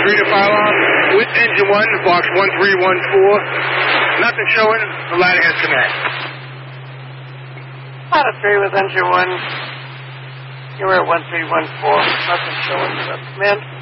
3 to fire off with engine 1, box 1314. Nothing showing. The ladder has command. Ladder 3 with engine 1. You were at 1314. Nothing showing. Command.